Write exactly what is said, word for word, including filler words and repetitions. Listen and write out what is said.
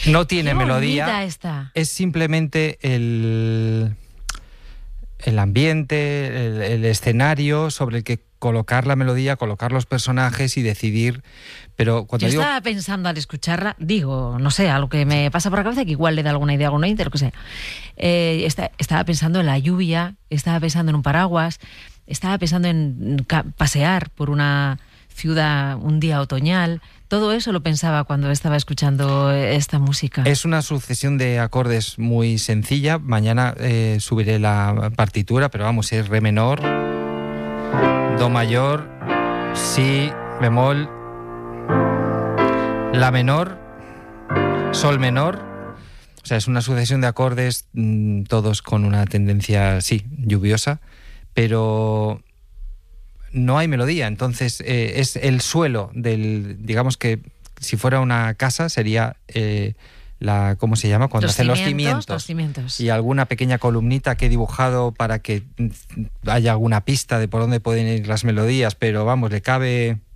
No tiene Qué melodía. bonita está. Es simplemente el, el ambiente, el, el escenario sobre el que colocar la melodía, colocar los personajes y decidir. Pero cuando Yo digo... estaba pensando al escucharla, digo, no sé, algo que me pasa por la cabeza, que igual le da alguna idea a algún oyente, lo que sea. Eh, está, estaba pensando en la lluvia, estaba pensando en un paraguas, estaba pensando en ca- pasear por una ciudad un día otoñal. Todo eso lo pensaba cuando estaba escuchando esta música. Es una sucesión de acordes muy sencilla. Mañana eh, subiré la partitura, pero vamos, es re menor, do mayor, si bemol, la menor, sol menor. O sea, es una sucesión de acordes, mmm, todos con una tendencia, sí, lluviosa, pero no hay melodía. Entonces eh, es el suelo del, digamos que si fuera una casa sería eh, la, ¿cómo se llama? Cuando los hacen cimientos, los cimientos. los cimientos. Y alguna pequeña columnita que he dibujado para que haya alguna pista de por dónde pueden ir las melodías, pero vamos, le cabe